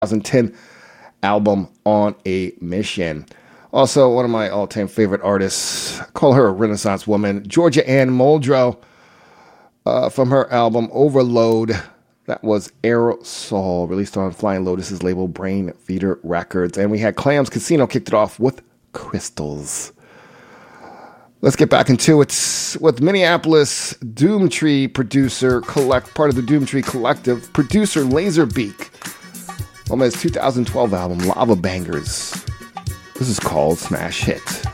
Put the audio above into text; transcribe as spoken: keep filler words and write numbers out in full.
twenty ten album, On a Mission. Also, one of my all-time favorite artists, call her a Renaissance woman, Georgia Ann Muldrow, uh, from her album Overload. That was Aerosol, released on Flying Lotus's label Brain Feeder Records. And we had Clams Casino kicked it off with Crystals. Let's get back into it with Minneapolis Doomtree producer, collect part of the Doomtree Collective, producer Laserbeak, on his two thousand twelve album Lava Bangers. This is called Smash Hit.